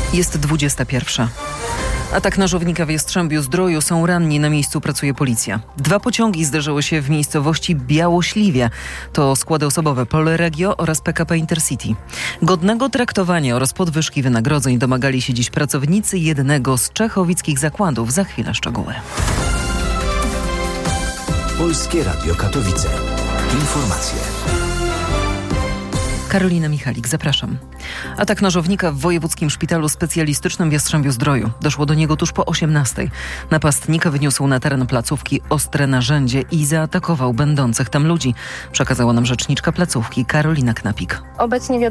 Jest 21. Atak nożownika w Jastrzębiu-Zdroju, są ranni, na miejscu pracuje policja. 2 pociągi zderzyły się w miejscowości Białośliwie. To składy osobowe Polregio oraz PKP Intercity. Godnego traktowania oraz podwyżki wynagrodzeń domagali się dziś pracownicy jednego z czechowickich zakładów. Za chwilę szczegóły. Polskie Radio Katowice. Informacje. Karolina Michalik, zapraszam. Atak nożownika w Wojewódzkim Szpitalu Specjalistycznym w Jastrzębiu-Zdroju. Doszło do niego tuż po 18:00. Napastnik wyniósł na teren placówki ostre narzędzie i zaatakował będących tam ludzi. Przekazała nam rzeczniczka placówki Karolina Knapik. Obecnie wiadomo